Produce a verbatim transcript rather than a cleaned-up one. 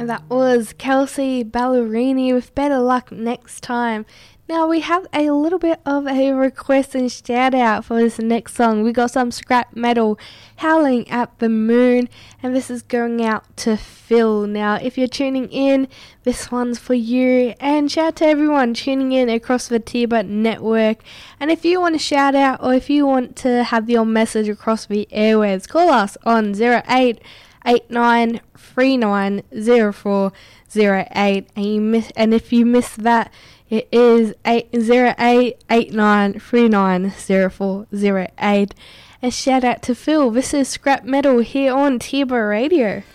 And that was Kelsey Ballerini with Better Luck Next Time. Now we have a little bit of a request and shout out for this next song. We got some scrap metal, Howling at the Moon, and this is going out to Phil. Now if you're tuning in, this one's for you, and shout out to everyone tuning in across the Tiba network. And if you want to shout out, or if you want to have your message across the airwaves, call us on zero eight eight nine three nine zero four zero eight, and you miss and if you miss that, it is eight zero eight eight nine three nine zero four zero eight. And shout out to Phil. This is Scrap Metal here on Tiba Radio.